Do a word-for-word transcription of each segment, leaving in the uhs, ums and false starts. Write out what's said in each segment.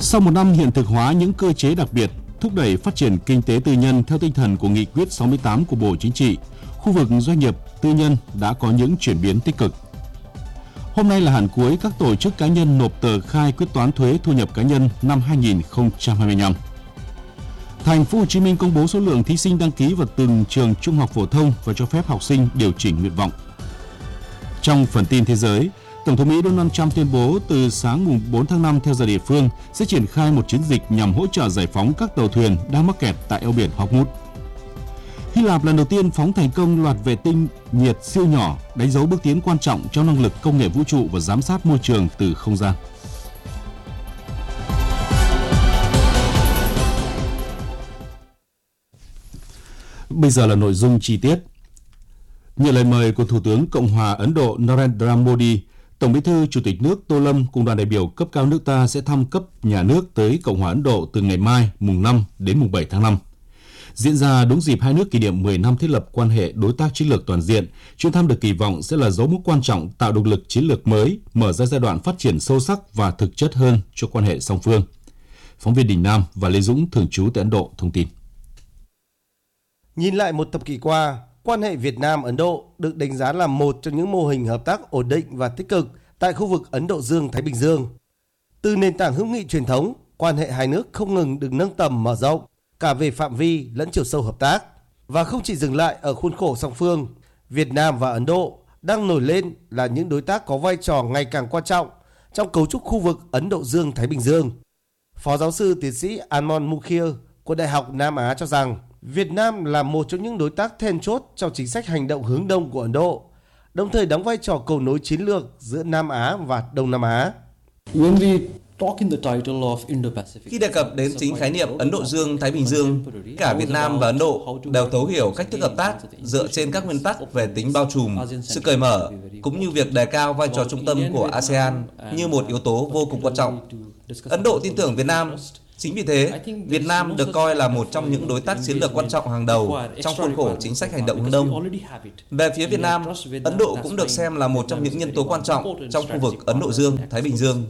Sau một năm hiện thực hóa những cơ chế đặc biệt, thúc đẩy phát triển kinh tế tư nhân theo tinh thần của Nghị quyết sáu mươi tám của Bộ Chính trị, khu vực doanh nghiệp tư nhân đã có những chuyển biến tích cực. Hôm nay là hạn cuối các tổ chức cá nhân nộp tờ khai quyết toán thuế thu nhập cá nhân năm hai nghìn không trăm hai mươi lăm. Thành phố Hồ Chí Minh công bố số lượng thí sinh đăng ký vào từng trường trung học phổ thông và cho phép học sinh điều chỉnh nguyện vọng. Trong phần tin thế giới, Tổng thống Mỹ Donald Trump tuyên bố từ sáng mùng bốn tháng năm theo giờ địa phương sẽ triển khai một chiến dịch nhằm hỗ trợ giải phóng các tàu thuyền đang mắc kẹt tại eo biển Hormuz. Hy Lạp lần đầu tiên phóng thành công loạt vệ tinh nhiệt siêu nhỏ, đánh dấu bước tiến quan trọng trong năng lực công nghệ vũ trụ và giám sát môi trường từ không gian. Bây giờ là nội dung chi tiết. Nhận lời mời của Thủ tướng Cộng hòa Ấn Độ Narendra Modi, Tổng Bí thư Chủ tịch nước Tô Lâm cùng đoàn đại biểu cấp cao nước ta sẽ thăm cấp nhà nước tới Cộng hòa Ấn Độ từ ngày mai mùng năm đến mùng bảy tháng năm. Diễn ra đúng dịp hai nước kỷ niệm mười năm thiết lập quan hệ đối tác chiến lược toàn diện, chuyến thăm được kỳ vọng sẽ là dấu mốc quan trọng tạo động lực chiến lược mới, mở ra giai đoạn phát triển sâu sắc và thực chất hơn cho quan hệ song phương. Phóng viên Đình Nam và Lê Dũng thường trú tại Ấn Độ thông tin. Nhìn lại một thập kỷ qua, quan hệ Việt Nam-Ấn Độ được đánh giá là một trong những mô hình hợp tác ổn định và tích cực tại khu vực Ấn Độ Dương-Thái Bình Dương. Từ nền tảng hữu nghị truyền thống, quan hệ hai nước không ngừng được nâng tầm mở rộng, cả về phạm vi lẫn chiều sâu hợp tác. Và không chỉ dừng lại ở khuôn khổ song phương, Việt Nam và Ấn Độ đang nổi lên là những đối tác có vai trò ngày càng quan trọng trong cấu trúc khu vực Ấn Độ Dương-Thái Bình Dương. Phó giáo sư tiến sĩ Anmol Mukhir của Đại học Nam Á cho rằng Việt Nam là một trong những đối tác then chốt trong chính sách hành động hướng đông của Ấn Độ, đồng thời đóng vai trò cầu nối chiến lược giữa Nam Á và Đông Nam Á. Khi đề cập đến chính khái niệm Ấn Độ Dương-Thái Bình Dương, cả Việt Nam và Ấn Độ đều thấu hiểu cách thức hợp tác dựa trên các nguyên tắc về tính bao trùm, sự cởi mở, cũng như việc đề cao vai trò trung tâm của a sê an như một yếu tố vô cùng quan trọng. Ấn Độ tin tưởng Việt Nam. Chính vì thế, Việt Nam được coi là một trong những đối tác chiến lược quan trọng hàng đầu trong khuôn khổ chính sách hành động hướng đông. Về phía Việt Nam, Ấn Độ cũng được xem là một trong những nhân tố quan trọng trong khu vực Ấn Độ Dương-Thái Bình Dương.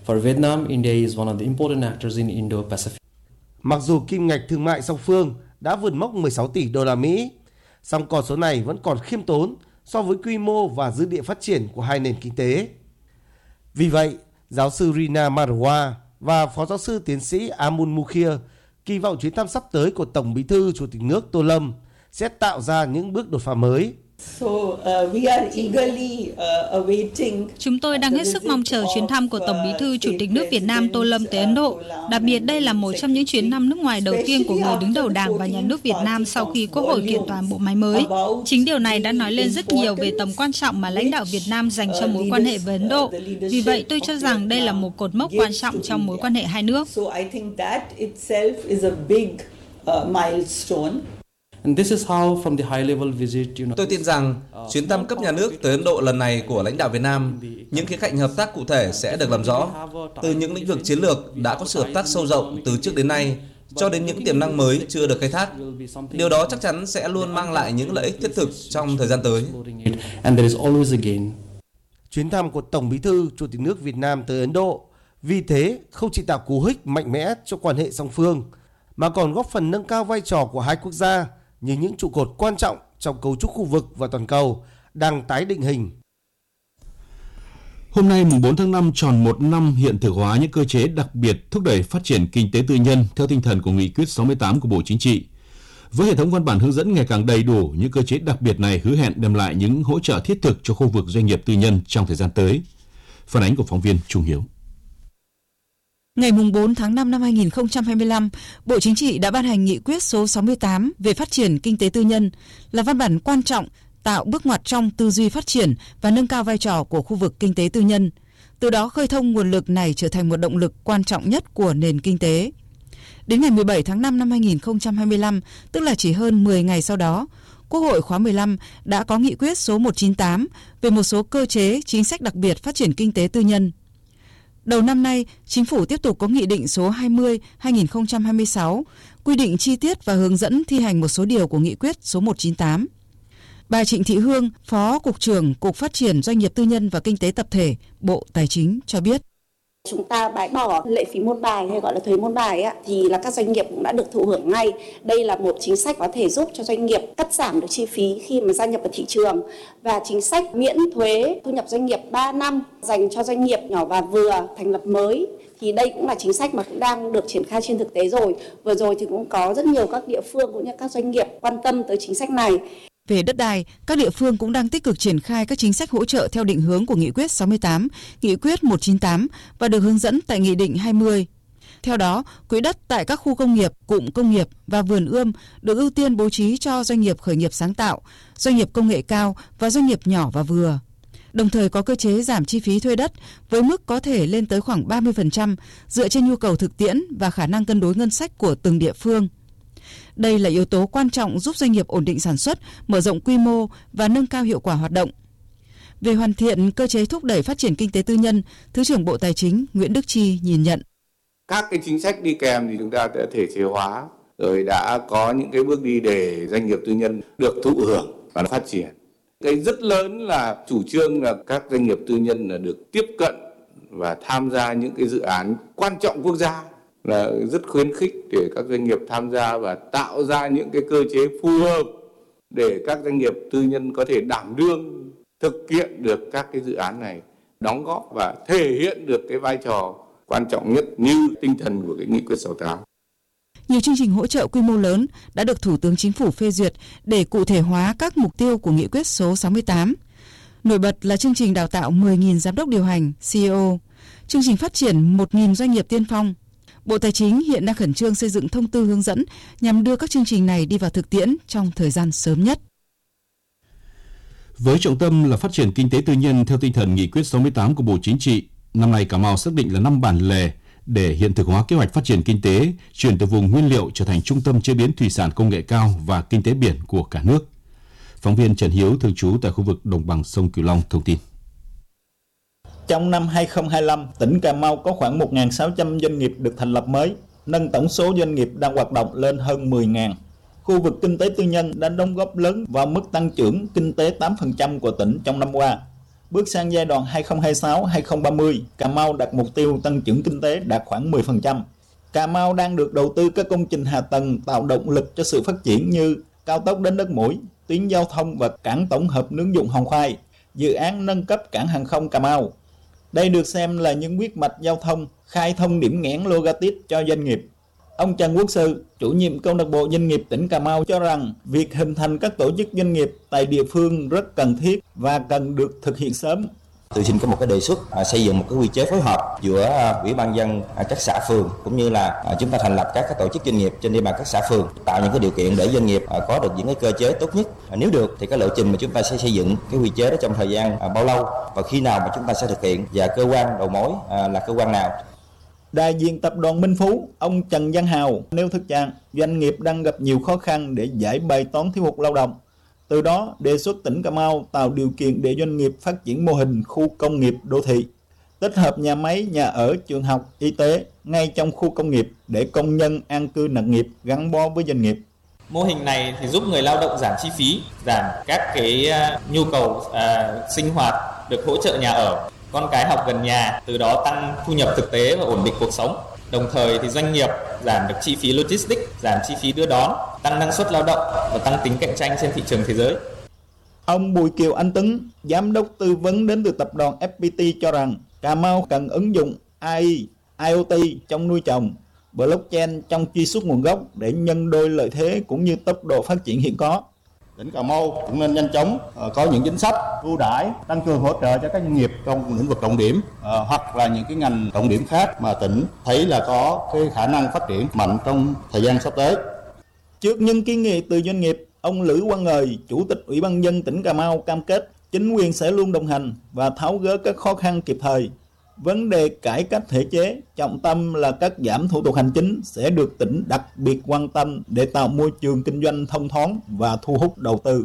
Mặc dù kim ngạch thương mại song phương đã vượt mốc mười sáu tỷ đô la Mỹ, song con số này vẫn còn khiêm tốn so với quy mô và dư địa phát triển của hai nền kinh tế. Vì vậy, giáo sư Rina Marwa và Phó giáo sư tiến sĩ Anmol Mukhir kỳ vọng chuyến thăm sắp tới của Tổng Bí thư Chủ tịch nước Tô Lâm sẽ tạo ra những bước đột phá mới. So, uh, we are eagerly, uh, awaiting Chúng tôi đang hết sức mong chờ chuyến thăm của Tổng Bí thư Chủ tịch nước Việt Nam Tô Lâm tới Ấn Độ. Đặc biệt đây là một trong những chuyến thăm nước ngoài đầu tiên của người đứng đầu Đảng và Nhà nước Việt Nam sau khi Quốc hội kiện toàn bộ máy mới. Chính điều này đã nói lên rất nhiều về tầm quan trọng mà lãnh đạo Việt Nam dành cho mối quan hệ với Ấn Độ. Vì vậy tôi cho rằng đây là một cột mốc quan trọng trong mối quan hệ hai nước. Tôi tin rằng chuyến thăm cấp nhà nước tới Ấn Độ lần này của lãnh đạo Việt Nam, những khía cạnh hợp tác cụ thể sẽ được làm rõ. Từ những lĩnh vực chiến lược đã có sự hợp tác sâu rộng từ trước đến nay, cho đến những tiềm năng mới chưa được khai thác. Điều đó chắc chắn sẽ luôn mang lại những lợi ích thiết thực trong thời gian tới. Chuyến thăm của Tổng Bí thư Chủ tịch nước Việt Nam tới Ấn Độ vì thế không chỉ tạo cú hích mạnh mẽ cho quan hệ song phương, mà còn góp phần nâng cao vai trò của hai quốc gia như những trụ cột quan trọng trong cấu trúc khu vực và toàn cầu đang tái định hình. Hôm nay mùng bốn tháng năm tròn một năm hiện thực hóa những cơ chế đặc biệt thúc đẩy phát triển kinh tế tư nhân theo tinh thần của Nghị quyết sáu mươi tám của Bộ Chính trị. Với hệ thống văn bản hướng dẫn ngày càng đầy đủ, những cơ chế đặc biệt này hứa hẹn đem lại những hỗ trợ thiết thực cho khu vực doanh nghiệp tư nhân trong thời gian tới. Phản ánh của phóng viên Trung Hiếu. Ngày bốn tháng năm năm hai nghìn không trăm hai mươi lăm, Bộ Chính trị đã ban hành nghị quyết số sáu mươi tám về phát triển kinh tế tư nhân, là văn bản quan trọng tạo bước ngoặt trong tư duy phát triển và nâng cao vai trò của khu vực kinh tế tư nhân. Từ đó khơi thông nguồn lực này trở thành một động lực quan trọng nhất của nền kinh tế. Đến ngày mười bảy tháng năm năm hai nghìn không trăm hai mươi lăm, tức là chỉ hơn mười ngày sau đó, Quốc hội khóa mười lăm đã có nghị quyết số một trăm chín mươi tám về một số cơ chế chính sách đặc biệt phát triển kinh tế tư nhân. Đầu năm nay, Chính phủ tiếp tục có Nghị định số hai mươi trên hai nghìn không trăm hai mươi sáu quy định chi tiết và hướng dẫn thi hành một số điều của Nghị quyết số một trăm chín mươi tám. Bà Trịnh Thị Hương, Phó Cục trưởng Cục Phát triển Doanh nghiệp Tư nhân và Kinh tế Tập thể, Bộ Tài chính cho biết. Chúng ta bãi bỏ lệ phí môn bài hay gọi là thuế môn bài á, thì là các doanh nghiệp cũng đã được thụ hưởng ngay. Đây là một chính sách có thể giúp cho doanh nghiệp cắt giảm được chi phí khi mà gia nhập vào thị trường, và chính sách miễn thuế thu nhập doanh nghiệp ba năm dành cho doanh nghiệp nhỏ và vừa thành lập mới. Thì đây cũng là chính sách mà cũng đang được triển khai trên thực tế rồi. Vừa rồi thì cũng có rất nhiều các địa phương cũng như các doanh nghiệp quan tâm tới chính sách này. Về đất đai, các địa phương cũng đang tích cực triển khai các chính sách hỗ trợ theo định hướng của Nghị quyết sáu mươi tám, Nghị quyết một trăm chín mươi tám và được hướng dẫn tại Nghị định hai mươi. Theo đó, quỹ đất tại các khu công nghiệp, cụm công nghiệp và vườn ươm được ưu tiên bố trí cho doanh nghiệp khởi nghiệp sáng tạo, doanh nghiệp công nghệ cao và doanh nghiệp nhỏ và vừa. Đồng thời có cơ chế giảm chi phí thuê đất với mức có thể lên tới khoảng ba mươi phần trăm dựa trên nhu cầu thực tiễn và khả năng cân đối ngân sách của từng địa phương. Đây là yếu tố quan trọng giúp doanh nghiệp ổn định sản xuất, mở rộng quy mô và nâng cao hiệu quả hoạt động. Về hoàn thiện cơ chế thúc đẩy phát triển kinh tế tư nhân, Thứ trưởng Bộ Tài chính Nguyễn Đức Chi nhìn nhận. Các cái chính sách đi kèm thì chúng ta đã thể chế hóa, rồi đã có những cái bước đi để doanh nghiệp tư nhân được thụ hưởng và phát triển. Cái rất lớn là chủ trương là các doanh nghiệp tư nhân là được tiếp cận và tham gia những cái dự án quan trọng quốc gia, là rất khuyến khích để các doanh nghiệp tham gia và tạo ra những cái cơ chế phù hợp để các doanh nghiệp tư nhân có thể đảm đương thực hiện được các cái dự án này, đóng góp và thể hiện được cái vai trò quan trọng nhất như tinh thần của cái Nghị quyết sáu mươi tám. Nhiều chương trình hỗ trợ quy mô lớn đã được Thủ tướng Chính phủ phê duyệt để cụ thể hóa các mục tiêu của Nghị quyết số sáu mươi tám. Nổi bật là chương trình đào tạo mười nghìn giám đốc điều hành C E O, chương trình phát triển một nghìn doanh nghiệp tiên phong. Bộ Tài chính hiện đang khẩn trương xây dựng thông tư hướng dẫn nhằm đưa các chương trình này đi vào thực tiễn trong thời gian sớm nhất. Với trọng tâm là phát triển kinh tế tư nhân theo tinh thần Nghị quyết sáu mươi tám của Bộ Chính trị, năm nay Cà Mau xác định là năm bản lề để hiện thực hóa kế hoạch phát triển kinh tế, chuyển từ vùng nguyên liệu trở thành trung tâm chế biến thủy sản công nghệ cao và kinh tế biển của cả nước. Phóng viên Trần Hiếu thường trú tại khu vực đồng bằng sông Cửu Long thông tin. Trong năm hai không hai lăm, tỉnh Cà Mau có khoảng một nghìn sáu trăm doanh nghiệp được thành lập mới, nâng tổng số doanh nghiệp đang hoạt động lên hơn mười nghìn. Khu vực kinh tế tư nhân đã đóng góp lớn vào mức tăng trưởng kinh tế tám phần trăm của tỉnh trong năm qua. Bước sang giai đoạn hai không hai sáu đến hai không ba mươi, Cà Mau đặt mục tiêu tăng trưởng kinh tế đạt khoảng mười phần trăm. Cà Mau đang được đầu tư các công trình hạ tầng tạo động lực cho sự phát triển như cao tốc đến Đất Mũi, tuyến giao thông và cảng tổng hợp nướng dụng Hòn Khoai, dự án nâng cấp cảng hàng không Cà Mau. Đây được xem là những huyết mạch giao thông, khai thông điểm nghẽn logistics cho doanh nghiệp. Ông Trần Quốc Sư, chủ nhiệm câu lạc bộ doanh nghiệp tỉnh Cà Mau cho rằng việc hình thành các tổ chức doanh nghiệp tại địa phương rất cần thiết và cần được thực hiện sớm. Tôi xin có một cái đề xuất à, xây dựng một cái quy chế phối hợp giữa à, ủy ban nhân à, các xã phường cũng như là à, chúng ta thành lập các, các tổ chức doanh nghiệp trên địa bàn các xã phường, tạo những cái điều kiện để doanh nghiệp à, có được những cái cơ chế tốt nhất. À, nếu được thì cái lộ trình mà chúng ta sẽ xây dựng cái quy chế đó trong thời gian à, bao lâu và khi nào mà chúng ta sẽ thực hiện và cơ quan đầu mối à, là cơ quan nào. Đại diện tập đoàn Minh Phú, ông Trần Văn Hào nêu thực trạng doanh nghiệp đang gặp nhiều khó khăn để giải bài toán thiếu hụt lao động. Từ đó, đề xuất tỉnh Cà Mau tạo điều kiện để doanh nghiệp phát triển mô hình khu công nghiệp đô thị, tích hợp nhà máy, nhà ở, trường học, y tế ngay trong khu công nghiệp để công nhân an cư lạc nghiệp gắn bó với doanh nghiệp. Mô hình này thì giúp người lao động giảm chi phí, giảm các cái uh, nhu cầu uh, sinh hoạt, được hỗ trợ nhà ở, con cái học gần nhà, từ đó tăng thu nhập thực tế và ổn định cuộc sống. Đồng thời thì doanh nghiệp giảm được chi phí logistics, giảm chi phí đưa đón, tăng năng suất lao động và tăng tính cạnh tranh trên thị trường thế giới. Ông Bùi Kiều Anh Tuấn, giám đốc tư vấn đến từ tập đoàn ép pê tê cho rằng Cà Mau cần ứng dụng a i, i o tê trong nuôi trồng, blockchain trong truy xuất nguồn gốc để nhân đôi lợi thế cũng như tốc độ phát triển hiện có. Tỉnh Cà Mau cũng nên nhanh chóng uh, có những chính sách ưu đãi tăng cường hỗ trợ cho các doanh nghiệp trong lĩnh vực trọng điểm uh, hoặc là những cái ngành trọng điểm khác mà tỉnh thấy là có cái khả năng phát triển mạnh trong thời gian sắp tới. Trước những kiến nghị từ doanh nghiệp, ông Lữ Quang Ngời, Chủ tịch Ủy ban nhân dân tỉnh Cà Mau cam kết chính quyền sẽ luôn đồng hành và tháo gỡ các khó khăn kịp thời. Vấn đề cải cách thể chế, trọng tâm là cắt giảm thủ tục hành chính sẽ được tỉnh đặc biệt quan tâm để tạo môi trường kinh doanh thông thoáng và thu hút đầu tư.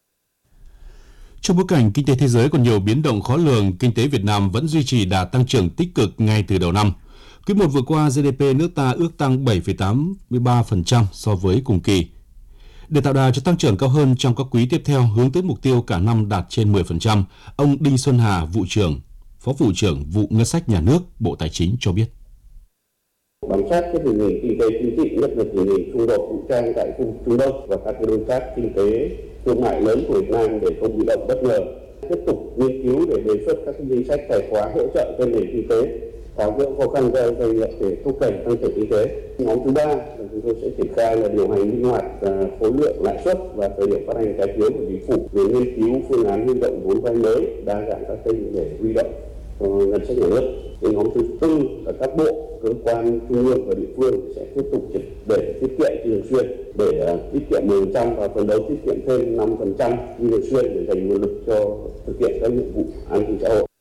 Trong bối cảnh kinh tế thế giới còn nhiều biến động khó lường, kinh tế Việt Nam vẫn duy trì đà tăng trưởng tích cực ngay từ đầu năm. Quý một vừa qua, giê đê pê nước ta ước tăng bảy phẩy tám mươi ba phần trăm so với cùng kỳ. Để tạo đà cho tăng trưởng cao hơn trong các quý tiếp theo hướng tới mục tiêu cả năm đạt trên mười phần trăm, ông Đinh Xuân Hà, vụ trưởng Phó Vụ trưởng Vụ Ngân sách Nhà nước, Bộ Tài chính cho biết. Bám sát cái tình hình kinh tế chính trị, nhất là tình hình xung đột vũ trang tại khu vực Trung Đông và các đối tác kinh tế thương mại lớn của Việt Nam để không bị động bất ngờ, tiếp tục nghiên cứu để đề xuất các chính sách tài khóa hỗ trợ cho nền kinh tế, tháo gỡ khó khăn cho doanh nghiệp để thúc đẩy tăng trưởng kinh tế. Nhóm thứ ba là chúng tôi sẽ triển khai là điều hành linh hoạt khối lượng lãi suất và thời điểm phát hành trái phiếu của chính phủ, để nghiên cứu phương án huy động vốn vay mới, đa dạng các kênh để huy động ngân sách nhà nước. Nhóm thứ tư là các bộ, cơ quan trung ương và địa phương sẽ tiếp tục để tiết kiệm thường xuyên, để tiết kiệm mười phần trăm và phấn đấu tiết kiệm thêm năm phần trăm thường xuyên để dành nguồn lực cho thực hiện các nhiệm vụ an sinh xã hội.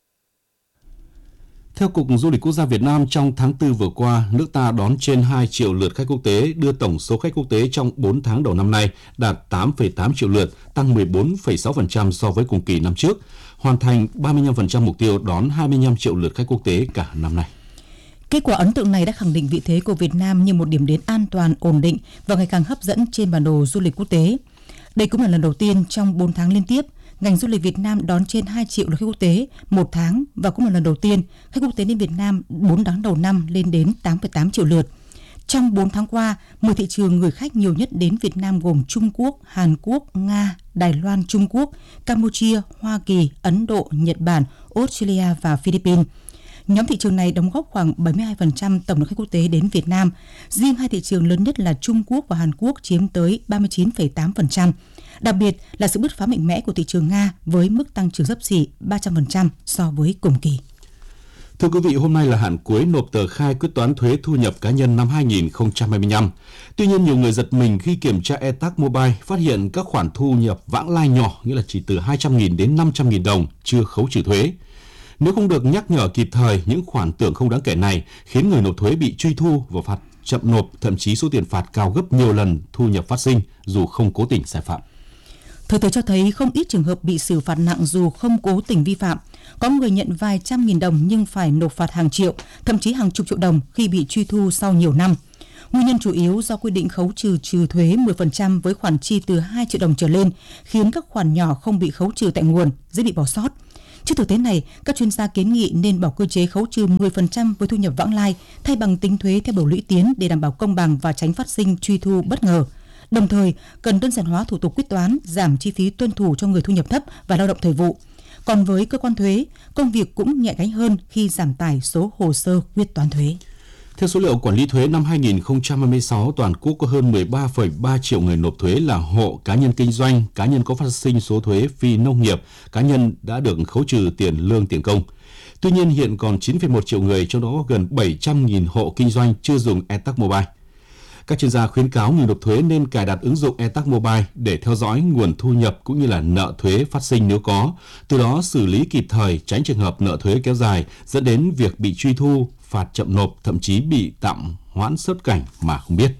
Theo Cục Du lịch Quốc gia Việt Nam, trong tháng tư vừa qua, nước ta đón trên hai triệu lượt khách quốc tế, đưa tổng số khách quốc tế trong bốn tháng đầu năm nay đạt tám phẩy tám triệu lượt, tăng mười bốn phẩy sáu phần trăm so với cùng kỳ năm trước, hoàn thành ba mươi lăm phần trăm mục tiêu đón hai mươi lăm triệu lượt khách quốc tế cả năm nay. Kết quả ấn tượng này đã khẳng định vị thế của Việt Nam như một điểm đến an toàn, ổn định và ngày càng hấp dẫn trên bản đồ du lịch quốc tế. Đây cũng là lần đầu tiên trong bốn tháng liên tiếp, ngành du lịch Việt Nam đón trên hai triệu lượt khách quốc tế một tháng và cũng là lần đầu tiên khách quốc tế đến Việt Nam bốn tháng đầu năm lên đến tám phẩy tám triệu lượt. Trong bốn tháng qua, mười thị trường người khách nhiều nhất đến Việt Nam gồm Trung Quốc, Hàn Quốc, Nga, Đài Loan, Trung Quốc, Campuchia, Hoa Kỳ, Ấn Độ, Nhật Bản, Australia và Philippines. Nhóm thị trường này đóng góp khoảng bảy mươi hai phần trăm tổng lượng khách quốc tế đến Việt Nam. Riêng hai thị trường lớn nhất là Trung Quốc và Hàn Quốc chiếm tới ba mươi chín phẩy tám phần trăm. Đặc biệt là sự bứt phá mạnh mẽ của thị trường Nga với mức tăng trưởng xấp xỉ ba trăm phần trăm so với cùng kỳ. Thưa quý vị, hôm nay là hạn cuối nộp tờ khai quyết toán thuế thu nhập cá nhân năm hai nghìn không trăm hai mươi lăm. Tuy nhiên, nhiều người giật mình khi kiểm tra e-tac Mobile phát hiện các khoản thu nhập vãng lai nhỏ, nghĩa là chỉ từ hai trăm nghìn đến năm trăm nghìn đồng, chưa khấu trừ thuế. Nếu không được nhắc nhở kịp thời, những khoản tưởng không đáng kể này khiến người nộp thuế bị truy thu và phạt chậm nộp, thậm chí số tiền phạt cao gấp nhiều lần thu nhập phát sinh dù không cố tình sai phạm. Thực tế cho thấy không ít trường hợp bị xử phạt nặng dù không cố tình vi phạm. Có người nhận vài trăm nghìn đồng nhưng phải nộp phạt hàng triệu, thậm chí hàng chục triệu đồng khi bị truy thu sau nhiều năm. Nguyên nhân chủ yếu do quy định khấu trừ trừ thuế mười phần trăm với khoản chi từ hai triệu đồng trở lên, khiến các khoản nhỏ không bị khấu trừ tại nguồn, dễ bị bỏ sót. Trước thực tế này, các chuyên gia kiến nghị nên bỏ cơ chế khấu trừ mười phần trăm với thu nhập vãng lai, thay bằng tính thuế theo bậc lũy tiến để đảm bảo công bằng và tránh phát sinh truy thu bất ngờ. Đồng thời, cần đơn giản hóa thủ tục quyết toán, giảm chi phí tuân thủ cho người thu nhập thấp và lao động thời vụ. Còn với cơ quan thuế, công việc cũng nhẹ gánh hơn khi giảm tải số hồ sơ quyết toán thuế. Theo số liệu quản lý thuế năm hai nghìn không trăm hai mươi sáu, toàn quốc có hơn mười ba phẩy ba triệu người nộp thuế là hộ, cá nhân kinh doanh, cá nhân có phát sinh số thuế phi nông nghiệp, cá nhân đã được khấu trừ tiền lương tiền công. Tuy nhiên, hiện còn chín phẩy một triệu người, trong đó gần bảy trăm nghìn hộ kinh doanh chưa dùng e-tac Mobile. Các chuyên gia khuyến cáo người nộp thuế nên cài đặt ứng dụng e-tac Mobile để theo dõi nguồn thu nhập cũng như là nợ thuế phát sinh nếu có, từ đó xử lý kịp thời, tránh trường hợp nợ thuế kéo dài dẫn đến việc bị truy thu, phạt chậm nộp, thậm chí bị tạm hoãn xuất cảnh mà không biết.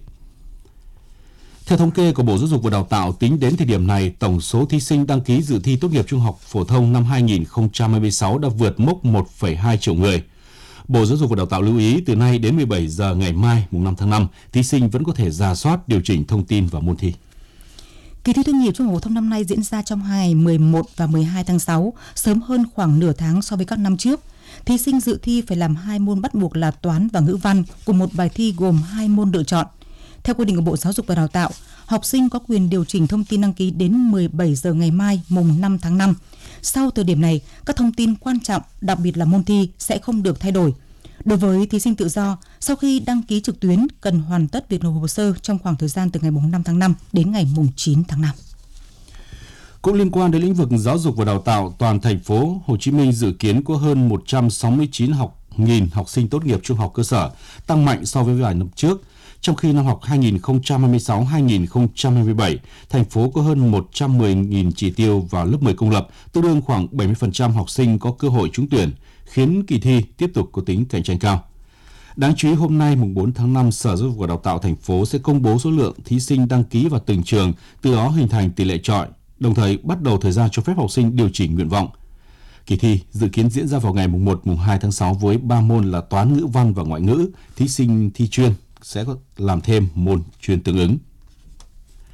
Theo thống kê của Bộ Giáo dục và Đào tạo, tính đến thời điểm này, tổng số thí sinh đăng ký dự thi tốt nghiệp trung học phổ thông năm hai nghìn không trăm hai mươi sáu đã vượt mốc một phẩy hai triệu người. Bộ Giáo dục và Đào tạo lưu ý từ nay đến mười bảy giờ ngày mai, mùng năm tháng năm, thí sinh vẫn có thể rà soát, điều chỉnh thông tin vào môn thi. Kỳ thi tốt nghiệp trung học phổ thông năm nay diễn ra trong hai ngày mười một và mười hai tháng sáu, sớm hơn khoảng nửa tháng so với các năm trước. Thí sinh dự thi phải làm hai môn bắt buộc là toán và ngữ văn, cùng một bài thi gồm hai môn lựa chọn. Theo quy định của Bộ Giáo dục và Đào tạo, học sinh có quyền điều chỉnh thông tin đăng ký đến mười bảy giờ ngày mai, mùng năm tháng năm. Sau thời điểm này, các thông tin quan trọng, đặc biệt là môn thi, sẽ không được thay đổi. Đối với thí sinh tự do, sau khi đăng ký trực tuyến, cần hoàn tất việc nộp hồ sơ trong khoảng thời gian từ ngày mùng năm tháng năm đến ngày mùng chín tháng năm. Cũng liên quan đến lĩnh vực giáo dục và đào tạo, toàn thành phố Hồ Chí Minh dự kiến có hơn một trăm sáu mươi chín nghìn học sinh tốt nghiệp trung học cơ sở, tăng mạnh so với vài năm trước. Trong khi năm học hai nghìn không trăm hai mươi sáu hai nghìn không trăm hai mươi bảy, thành phố có hơn một trăm mười nghìn chỉ tiêu vào lớp mười công lập, tương đương khoảng bảy mươi phần trăm học sinh có cơ hội trúng tuyển, khiến kỳ thi tiếp tục có tính cạnh tranh cao. Đáng chú ý, hôm nay mùng bốn tháng năm, Sở Giáo dục và Đào tạo thành phố sẽ công bố số lượng thí sinh đăng ký vào từng trường, từ đó hình thành tỷ lệ chọi, đồng thời bắt đầu thời gian cho phép học sinh điều chỉnh nguyện vọng. Kỳ thi dự kiến diễn ra vào ngày mùng một, mùng hai tháng sáu với ba môn là toán, ngữ văn và ngoại ngữ. Thí sinh thi chuyên sẽ làm thêm môn chuyên tương ứng.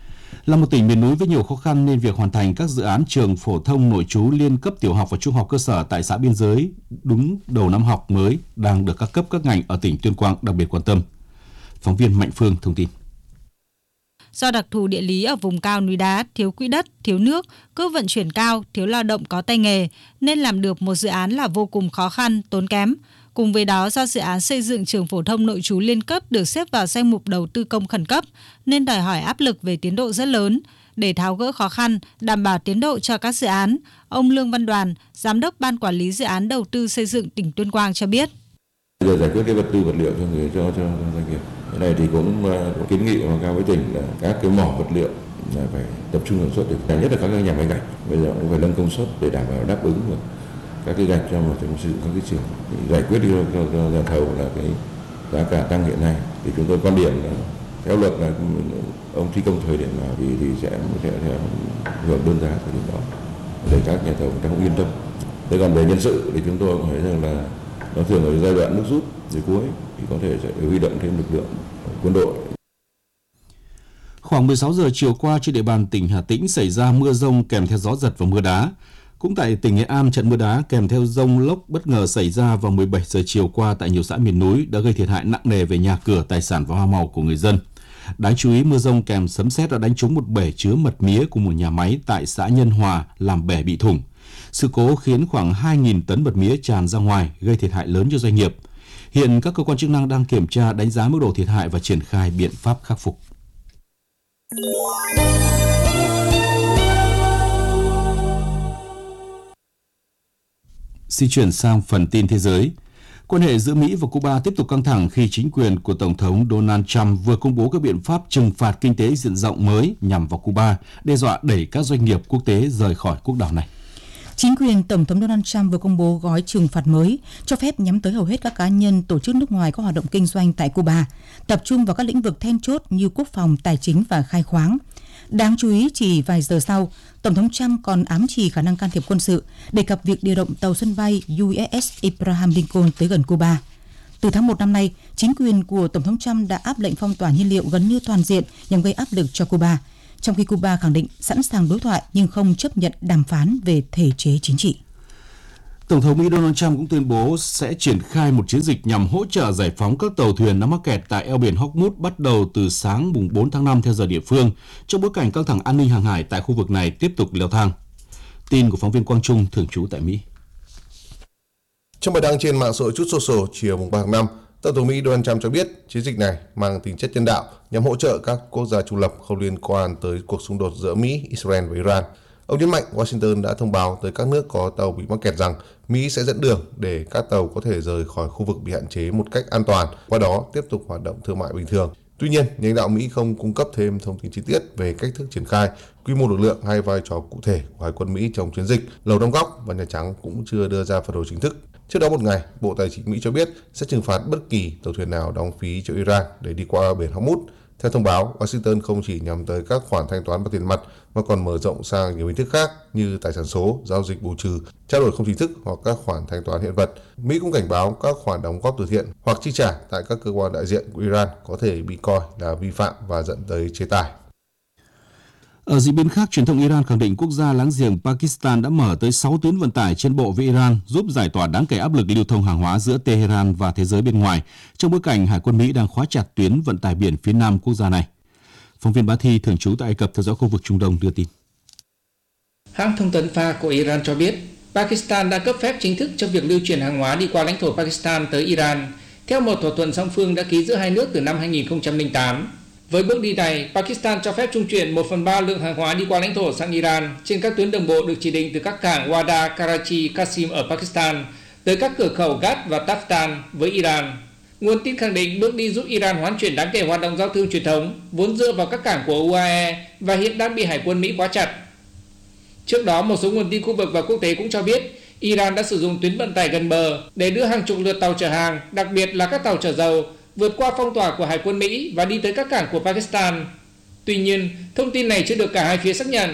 Là một tỉnh miền núi với nhiều khó khăn nên việc hoàn thành các dự án trường phổ thông nội trú liên cấp tiểu học và trung học cơ sở tại xã biên giới đúng đầu năm học mới đang được các cấp các ngành ở tỉnh Tuyên Quang đặc biệt quan tâm. Phóng viên Mạnh Phương thông tin. Do đặc thù địa lý ở vùng cao núi đá, thiếu quỹ đất, thiếu nước, cước vận chuyển cao, thiếu lao động có tay nghề, nên làm được một dự án là vô cùng khó khăn, tốn kém. Cùng với đó, do dự án xây dựng trường phổ thông nội trú liên cấp được xếp vào danh mục đầu tư công khẩn cấp, nên đòi hỏi áp lực về tiến độ rất lớn. Để tháo gỡ khó khăn, đảm bảo tiến độ cho các dự án, ông Lương Văn Đoàn, Giám đốc Ban Quản lý Dự án Đầu tư Xây dựng tỉnh Tuyên Quang cho biết. Bây giờ giải quyết cái vật tư vật liệu cho người cho cho doanh nghiệp. Cái này thì cũng uh, kiến nghị báo cáo với tỉnh là các cái mỏ vật liệu là phải tập trung sản xuất được, nhất là các cái nhà máy gạch bây giờ cũng phải nâng công suất để đảm bảo đáp ứng được các cái gạch cho một sử dụng các cái trường. Giải quyết cho, cho, cho nhà thầu là cái giá cả tăng hiện nay thì chúng tôi quan điểm là theo luật là ông thi công thời điểm nào thì thì sẽ sẽ, sẽ hưởng đơn giá thời điểm đó để các nhà thầu người ta cũng yên tâm. Thế còn về nhân sự thì chúng tôi cũng thấy rằng là nó thường ở giai đoạn nước rút đến cuối thì có thể sẽ huy động thêm lực lượng quân đội. Khoảng mười sáu giờ chiều qua trên địa bàn tỉnh Hà Tĩnh xảy ra mưa rông kèm theo gió giật và mưa đá. Cũng tại tỉnh Nghệ An, trận mưa đá kèm theo dông lốc bất ngờ xảy ra vào mười bảy giờ chiều qua tại nhiều xã miền núi đã gây thiệt hại nặng nề về nhà cửa, tài sản và hoa màu của người dân. Đáng chú ý, mưa rông kèm sấm sét đã đánh trúng một bể chứa mật mía của một nhà máy tại xã Nhân Hòa, làm bể bị thủng. Sự cố khiến khoảng hai nghìn tấn mật mía tràn ra ngoài, gây thiệt hại lớn cho doanh nghiệp. Hiện các cơ quan chức năng đang kiểm tra, đánh giá mức độ thiệt hại và triển khai biện pháp khắc phục. Di chuyển sang phần tin thế giới. Quan hệ giữa Mỹ và Cuba tiếp tục căng thẳng khi chính quyền của Tổng thống Donald Trump vừa công bố các biện pháp trừng phạt kinh tế diện rộng mới nhằm vào Cuba, đe dọa đẩy các doanh nghiệp quốc tế rời khỏi quốc đảo này. Chính quyền Tổng thống Donald Trump vừa công bố gói trừng phạt mới cho phép nhắm tới hầu hết các cá nhân, tổ chức nước ngoài có hoạt động kinh doanh tại Cuba, tập trung vào các lĩnh vực then chốt như quốc phòng, tài chính và khai khoáng. Đáng chú ý, chỉ vài giờ sau, Tổng thống Trump còn ám chỉ khả năng can thiệp quân sự, đề cập việc điều động tàu sân bay u ét ét Abraham Lincoln tới gần Cuba. Từ tháng một năm nay, chính quyền của Tổng thống Trump đã áp lệnh phong tỏa nhiên liệu gần như toàn diện nhằm gây áp lực cho Cuba, trong khi Cuba khẳng định sẵn sàng đối thoại nhưng không chấp nhận đàm phán về thể chế chính trị. Tổng thống Mỹ Donald Trump cũng tuyên bố sẽ triển khai một chiến dịch nhằm hỗ trợ giải phóng các tàu thuyền nằm mắc kẹt tại eo biển Hormuz bắt đầu từ sáng mùng bốn tháng năm theo giờ địa phương, trong bối cảnh căng thẳng an ninh hàng hải tại khu vực này tiếp tục leo thang. Tin của phóng viên Quang Trung thường trú tại Mỹ. Trong bài đăng trên mạng xã hội Truth Social chiều mùng ba tháng năm, Tổng thống Mỹ Donald Trump cho biết chiến dịch này mang tính chất nhân đạo nhằm hỗ trợ các quốc gia trung lập không liên quan tới cuộc xung đột giữa Mỹ, Israel và Iran. Ông nhấn mạnh Washington đã thông báo tới các nước có tàu bị mắc kẹt rằng Mỹ sẽ dẫn đường để các tàu có thể rời khỏi khu vực bị hạn chế một cách an toàn, qua đó tiếp tục hoạt động thương mại bình thường. Tuy nhiên, nhà lãnh đạo Mỹ không cung cấp thêm thông tin chi tiết về cách thức triển khai, quy mô lực lượng hay vai trò cụ thể của Hải quân Mỹ trong chiến dịch. Lầu Năm Góc và Nhà Trắng cũng chưa đưa ra phản hồi chính thức. Trước đó một ngày, Bộ Tài chính Mỹ cho biết sẽ trừng phạt bất kỳ tàu thuyền nào đóng phí cho Iran để đi qua biển Hormuz. Theo thông báo, Washington không chỉ nhắm tới các khoản thanh toán bằng tiền mặt mà còn mở rộng sang nhiều hình thức khác như tài sản số, giao dịch bù trừ, trao đổi không chính thức hoặc các khoản thanh toán hiện vật. Mỹ cũng cảnh báo các khoản đóng góp từ thiện hoặc chi trả tại các cơ quan đại diện của Iran có thể bị coi là vi phạm và dẫn tới chế tài. Ở diễn biến khác, truyền thông Iran khẳng định quốc gia láng giềng Pakistan đã mở tới sáu tuyến vận tải trên bộ với Iran, giúp giải tỏa đáng kể áp lực lưu thông hàng hóa giữa Tehran và thế giới bên ngoài, trong bối cảnh Hải quân Mỹ đang khóa chặt tuyến vận tải biển phía nam quốc gia này. Phóng viên Bá Thi thường trú tại Ai Cập theo dõi khu vực Trung Đông đưa tin. Hãng thông tấn F A của Iran cho biết, Pakistan đã cấp phép chính thức cho việc lưu chuyển hàng hóa đi qua lãnh thổ Pakistan tới Iran, theo một thỏa thuận song phương đã ký giữa hai nước từ năm hai nghìn không trăm lẻ tám. Với bước đi này, Pakistan cho phép trung chuyển một phần ba lượng hàng hóa đi qua lãnh thổ sang Iran trên các tuyến đường bộ được chỉ định từ các cảng Wada, Karachi, Qasim ở Pakistan tới các cửa khẩu Ghat và Taftan với Iran. Nguồn tin khẳng định bước đi giúp Iran hoán chuyển đáng kể hoạt động giao thương truyền thống vốn dựa vào các cảng của u a e và hiện đang bị Hải quân Mỹ khóa chặt. Trước đó, một số nguồn tin khu vực và quốc tế cũng cho biết Iran đã sử dụng tuyến vận tải gần bờ để đưa hàng chục lượt tàu chở hàng, đặc biệt là các tàu chở dầu, vượt qua phong tỏa của Hải quân Mỹ và đi tới các cảng của Pakistan. Tuy nhiên, thông tin này chưa được cả hai phía xác nhận.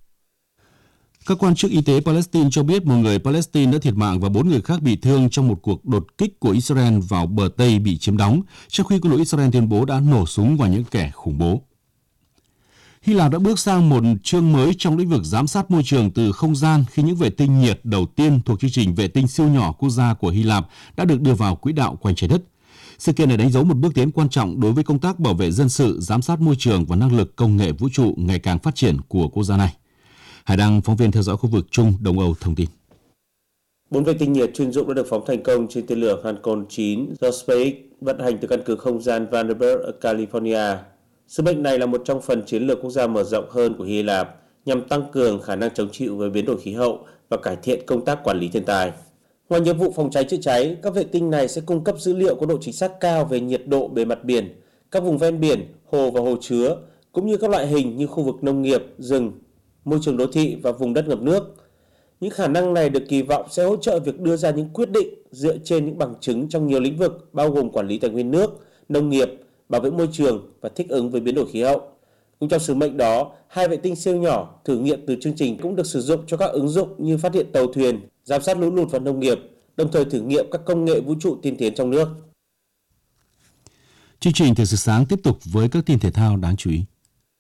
Các quan chức y tế Palestine cho biết một người Palestine đã thiệt mạng và bốn người khác bị thương trong một cuộc đột kích của Israel vào bờ Tây bị chiếm đóng, trong khi quân đội Israel tuyên bố đã nổ súng vào những kẻ khủng bố. Hy Lạp đã bước sang một chương mới trong lĩnh vực giám sát môi trường từ không gian khi những vệ tinh nhiệt đầu tiên thuộc chương trình vệ tinh siêu nhỏ quốc gia của Hy Lạp đã được đưa vào quỹ đạo quanh trái đất. Sự kiện này đánh dấu một bước tiến quan trọng đối với công tác bảo vệ dân sự, giám sát môi trường và năng lực công nghệ vũ trụ ngày càng phát triển của quốc gia này. Hải Đăng, phóng viên theo dõi khu vực Trung Đông Âu thông tin. Bốn vệ tinh nhiệt chuyên dụng đã được phóng thành công trên tên lửa Falcon chín do SpaceX vận hành từ căn cứ không gian Vandenberg ở California. Sứ mệnh này là một trong phần chiến lược quốc gia mở rộng hơn của Hy Lạp nhằm tăng cường khả năng chống chịu với biến đổi khí hậu và cải thiện công tác quản lý thiên tai. Ngoài nhiệm vụ phòng cháy chữa cháy, các vệ tinh này sẽ cung cấp dữ liệu có độ chính xác cao về nhiệt độ bề mặt biển, các vùng ven biển, hồ và hồ chứa, cũng như các loại hình như khu vực nông nghiệp, rừng, môi trường đô thị và vùng đất ngập nước. Những khả năng này được kỳ vọng sẽ hỗ trợ việc đưa ra những quyết định dựa trên những bằng chứng trong nhiều lĩnh vực bao gồm quản lý tài nguyên nước, nông nghiệp, bảo vệ môi trường và thích ứng với biến đổi khí hậu. Cũng trong sứ mệnh đó, hai vệ tinh siêu nhỏ thử nghiệm từ chương trình cũng được sử dụng cho các ứng dụng như phát hiện tàu thuyền, giám sát lũ lụt và nông nghiệp, đồng thời thử nghiệm các công nghệ vũ trụ tiên tiến trong nước. Chương trình Thời sự sáng tiếp tục với các tin thể thao đáng chú ý.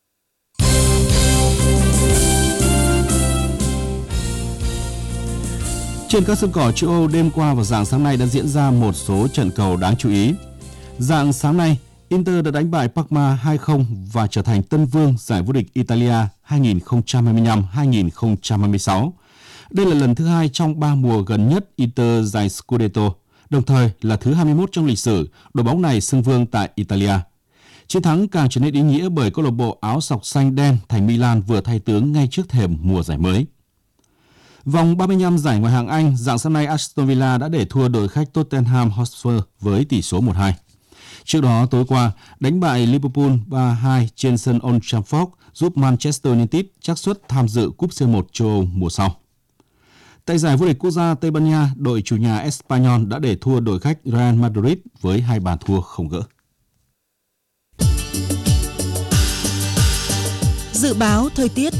Trên các sân cỏ châu Âu đêm qua và rạng sáng nay đã diễn ra một số trận cầu đáng chú ý. Rạng sáng nay, Inter đã đánh bại Parma hai không và trở thành tân vương giải vô địch Italia hai nghìn không trăm hai mươi lăm hai nghìn không trăm hai mươi sáu. Đây là lần thứ hai trong ba mùa gần nhất Inter giành Scudetto, đồng thời là thứ hai mươi mốt trong lịch sử đội bóng này xưng vương tại Italia. Chiến thắng càng trở nên ý nghĩa bởi câu lạc bộ áo sọc xanh đen thành Milan vừa thay tướng ngay trước thềm mùa giải mới. Vòng ba mươi lăm giải Ngoại hạng Anh, rạng sáng nay Aston Villa đã để thua đội khách Tottenham Hotspur với tỷ số một hai. Trước đó, tối qua, đánh bại Liverpool ba hai trên sân Old Trafford giúp Manchester United xác suất tham dự Cúp xê một châu Âu mùa sau. Tại giải vô địch quốc gia Tây Ban Nha, đội chủ nhà Espanyol đã để thua đội khách Real Madrid với hai bàn thua không gỡ. Dự báo thời tiết.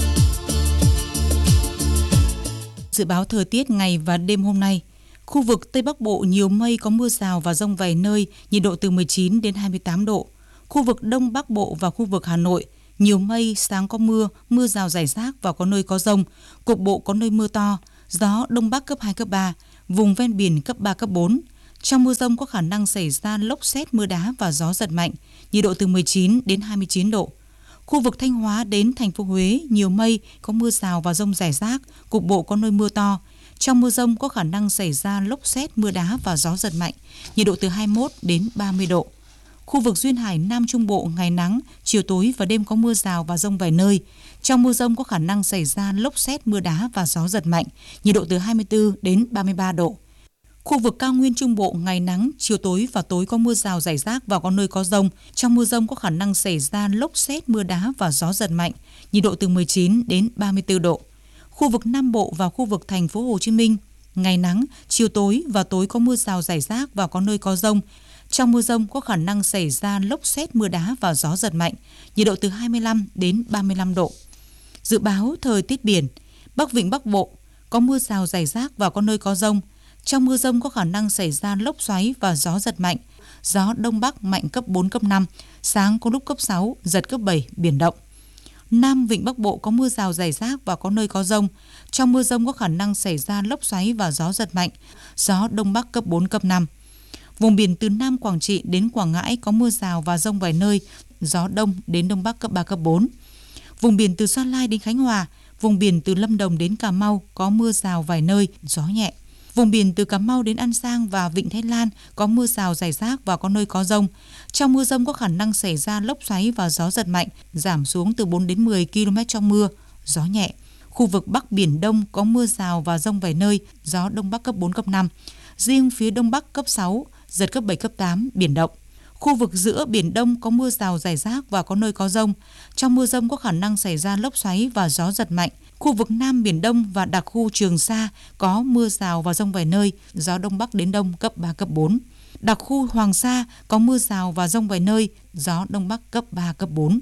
Dự báo thời tiết ngày và đêm hôm nay. Khu vực Tây Bắc Bộ nhiều mây, có mưa rào và dông vài nơi, nhiệt độ từ mười chín đến hai mươi tám độ. Khu vực Đông Bắc Bộ và khu vực Hà Nội nhiều mây, sáng có mưa, mưa rào rải rác và có nơi có dông. Cục bộ có nơi mưa to, gió Đông Bắc cấp hai, cấp ba, vùng ven biển cấp ba, cấp bốn. Trong mưa dông có khả năng xảy ra lốc sét, mưa đá và gió giật mạnh, nhiệt độ từ mười chín đến hai mươi chín độ. Khu vực Thanh Hóa đến thành phố Huế nhiều mây, có mưa rào và dông rải rác, cục bộ có nơi mưa to. Trong mưa dông có khả năng xảy ra lốc sét, mưa đá và gió giật mạnh, nhiệt độ từ hai mươi mốt đến ba mươi độ. Khu vực Duyên Hải Nam Trung Bộ ngày nắng, chiều tối và đêm có mưa rào và dông vài nơi. Trong mưa dông có khả năng xảy ra lốc sét, mưa đá và gió giật mạnh, nhiệt độ từ hai mươi tư đến ba mươi ba độ. Khu vực Cao Nguyên Trung Bộ ngày nắng, chiều tối và tối có mưa rào rải rác và có nơi có dông. Trong mưa dông có khả năng xảy ra lốc sét, mưa đá và gió giật mạnh, nhiệt độ từ mười chín đến ba mươi tư độ. Khu vực Nam Bộ và khu vực thành phố Hồ Chí Minh ngày nắng, chiều tối và tối có mưa rào rải rác và có nơi có dông. Trong mưa dông có khả năng xảy ra lốc sét, mưa đá và gió giật mạnh, nhiệt độ từ hai mươi lăm đến ba mươi lăm độ. Dự báo thời tiết biển, Bắc Vịnh Bắc Bộ có mưa rào rải rác và có nơi có dông. Trong mưa dông có khả năng xảy ra lốc xoáy và gió giật mạnh, gió Đông Bắc mạnh cấp bốn, cấp năm, sáng có lúc cấp sáu, giật cấp bảy, biển động. Nam Vịnh Bắc Bộ có mưa rào rải rác và có nơi có dông. Trong mưa dông có khả năng xảy ra lốc xoáy và gió giật mạnh, gió Đông Bắc cấp bốn, cấp năm. Vùng biển từ Nam Quảng Trị đến Quảng Ngãi có mưa rào và dông vài nơi, gió Đông đến Đông Bắc cấp ba, cấp bốn. Vùng biển từ Gia Lai đến Khánh Hòa, vùng biển từ Lâm Đồng đến Cà Mau có mưa rào vài nơi, gió nhẹ. Vùng biển từ Cà Mau đến An Giang và Vịnh Thái Lan có mưa rào rải rác và có nơi có dông. Trong mưa dông có khả năng xảy ra lốc xoáy và gió giật mạnh, giảm xuống từ bốn đến mười ki lô mét trong mưa, gió nhẹ. Khu vực Bắc Biển Đông có mưa rào và dông vài nơi, gió Đông Bắc cấp bốn, cấp năm. Riêng phía Đông Bắc cấp sáu, giật cấp bảy, cấp tám, biển động. Khu vực giữa Biển Đông có mưa rào rải rác và có nơi có dông. Trong mưa dông có khả năng xảy ra lốc xoáy và gió giật mạnh. Khu vực Nam Biển Đông và đặc khu Trường Sa có mưa rào và dông vài nơi, gió Đông Bắc đến Đông cấp ba, cấp bốn. Đặc khu Hoàng Sa có mưa rào và dông vài nơi, gió Đông Bắc cấp ba, cấp bốn.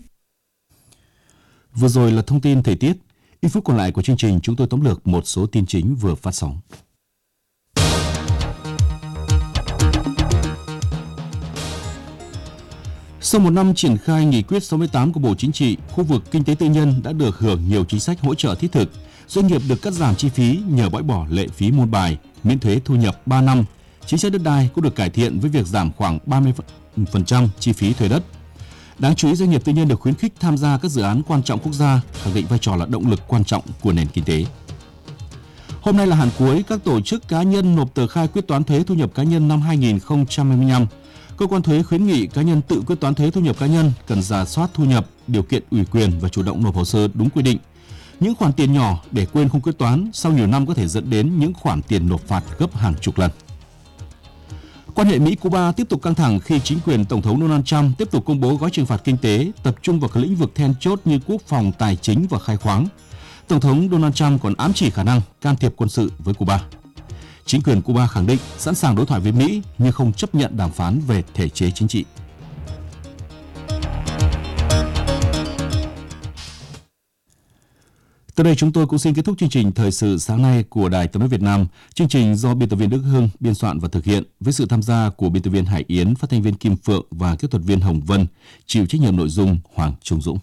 Vừa rồi là thông tin thời tiết. Ít phút còn lại của chương trình, chúng tôi tóm lược một số tin chính vừa phát sóng. Sau một năm triển khai nghị quyết sáu mươi tám của Bộ Chính trị, khu vực kinh tế tư nhân đã được hưởng nhiều chính sách hỗ trợ thiết thực. Doanh nghiệp được cắt giảm chi phí nhờ bãi bỏ lệ phí môn bài, miễn thuế thu nhập ba năm. Chính sách đất đai cũng được cải thiện với việc giảm khoảng ba mươi phần trăm chi phí thuê đất. Đáng chú ý, doanh nghiệp tư nhân được khuyến khích tham gia các dự án quan trọng quốc gia, khẳng định vai trò là động lực quan trọng của nền kinh tế. Hôm nay là hạn cuối các tổ chức cá nhân nộp tờ khai quyết toán thuế thu nhập cá nhân năm hai nghìn không trăm hai mươi lăm. Cơ quan thuế khuyến nghị cá nhân tự quyết toán thuế thu nhập cá nhân cần rà soát thu nhập, điều kiện ủy quyền và chủ động nộp hồ sơ đúng quy định. Những khoản tiền nhỏ để quên không quyết toán sau nhiều năm có thể dẫn đến những khoản tiền nộp phạt gấp hàng chục lần. Quan hệ Mỹ-Cuba tiếp tục căng thẳng khi chính quyền Tổng thống Donald Trump tiếp tục công bố gói trừng phạt kinh tế tập trung vào các lĩnh vực then chốt như quốc phòng, tài chính và khai khoáng. Tổng thống Donald Trump còn ám chỉ khả năng can thiệp quân sự với Cuba. Chính quyền Cuba khẳng định sẵn sàng đối thoại với Mỹ nhưng không chấp nhận đàm phán về thể chế chính trị. Tới đây chúng tôi cũng xin kết thúc chương trình Thời sự sáng nay của Đài Tiếng nói Việt Nam. Chương trình do biên tập viên Đức Hưng biên soạn và thực hiện với sự tham gia của biên tập viên Hải Yến, phát thanh viên Kim Phượng và kỹ thuật viên Hồng Vân, chịu trách nhiệm nội dung Hoàng Trung Dũng.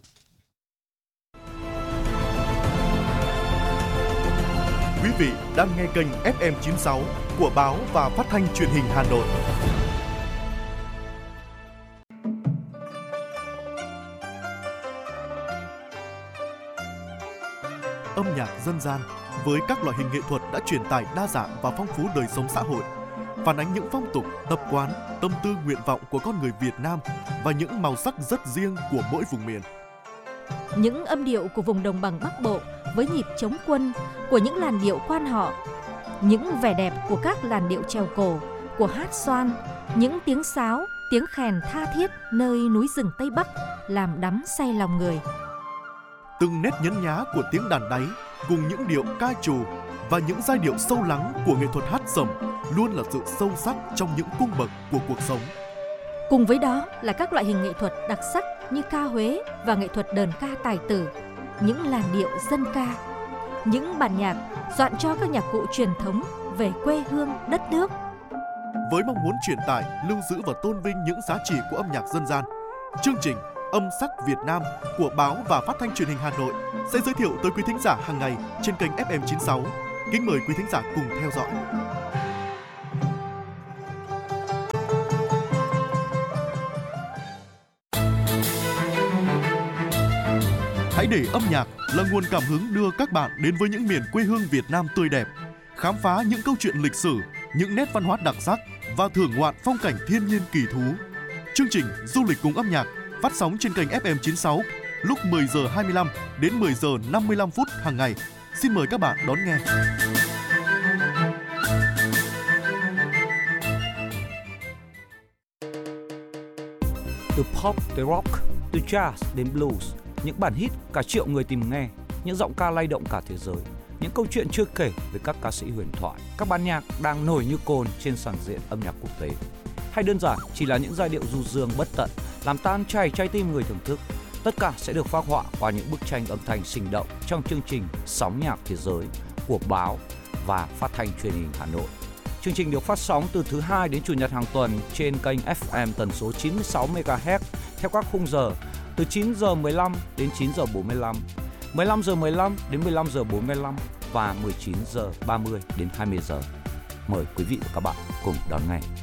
Quý vị đang nghe kênh ép em chín sáu của Báo và Phát thanh Truyền hình Hà Nội. Âm nhạc dân gian với các loại hình nghệ thuật đã truyền tải đa dạng và phong phú đời sống xã hội, phản ánh những phong tục, tập quán, tâm tư, nguyện vọng của con người Việt Nam và những màu sắc rất riêng của mỗi vùng miền. Những âm điệu của vùng đồng bằng Bắc Bộ với nhịp chống quân, của những làn điệu quan họ, những vẻ đẹp của các làn điệu chèo cổ, của hát xoan, những tiếng sáo, tiếng khèn tha thiết nơi núi rừng Tây Bắc làm đắm say lòng người. Từng nét nhấn nhá của tiếng đàn đáy cùng những điệu ca trù và những giai điệu sâu lắng của nghệ thuật hát sẩm luôn là sự sâu sắc trong những cung bậc của cuộc sống. Cùng với đó là các loại hình nghệ thuật đặc sắc như ca Huế và nghệ thuật đờn ca tài tử, những làn điệu dân ca, những bản nhạc soạn cho các nhạc cụ truyền thống về quê hương đất nước. Với mong muốn truyền tải, lưu giữ và tôn vinh những giá trị của âm nhạc dân gian, chương trình Âm sắc Việt Nam của Báo và Phát thanh Truyền hình Hà Nội sẽ giới thiệu tới quý thính giả hàng ngày trên kênh ép em chín sáu. Kính mời quý thính giả cùng theo dõi. Hãy để âm nhạc là nguồn cảm hứng đưa các bạn đến với những miền quê hương Việt Nam tươi đẹp, khám phá những câu chuyện lịch sử, những nét văn hóa đặc sắc và thưởng ngoạn phong cảnh thiên nhiên kỳ thú. Chương trình Du lịch cùng âm nhạc phát sóng trên kênh ép em chín sáu lúc mười giờ hai mươi lăm đến mười giờ năm mươi lăm phút hàng ngày. Xin mời các bạn đón nghe. Từ pop tới rock, từ jazz đến blues, những bản hit cả triệu người tìm nghe, những giọng ca lay động cả thế giới, những câu chuyện chưa kể về các ca sĩ huyền thoại, các ban nhạc đang nổi như cồn trên sàn diện âm nhạc quốc tế. Hay đơn giản chỉ là những giai điệu du dương bất tận, làm tan chảy trái tim người thưởng thức. Tất cả sẽ được phác họa qua những bức tranh âm thanh sinh động trong chương trình Sóng nhạc thế giới của Báo và Phát thanh Truyền hình Hà Nội. Chương trình được phát sóng từ thứ hai đến chủ nhật hàng tuần trên kênh ép em tần số chín mươi sáu mê ga héc theo các khung giờ từ chín giờ mười lăm đến chín giờ bốn mươi lăm, mười lăm giờ mười lăm đến mười lăm giờ bốn mươi lăm và mười chín giờ ba mươi đến hai mươi giờ. Mời quý vị và các bạn cùng đón nghe.